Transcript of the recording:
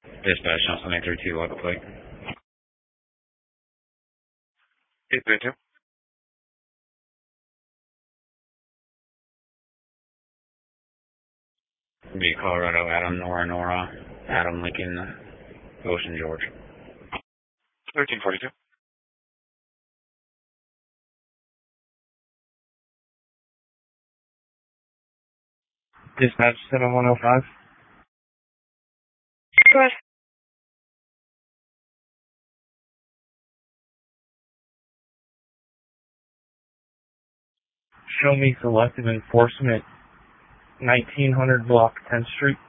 Dispatch, on 732, local plate. 832. Be Colorado, Adam, Nora, Adam, Lincoln, Ocean, George. 1342. Dispatch 7105. Correct. Show me selective enforcement, 1900 block 10th Street.